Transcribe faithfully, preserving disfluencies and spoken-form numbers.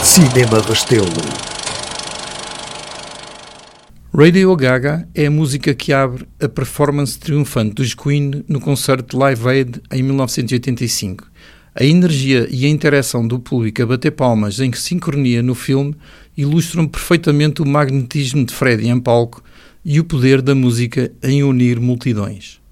Cinema Restelo. Radio Gaga é a música que abre a performance triunfante dos Queen no concerto Live Aid em mil novecentos e oitenta e cinco. A energia e a interação do público a bater palmas em sincronia no filme ilustram perfeitamente o magnetismo de Freddie em palco e o poder da música em unir multidões.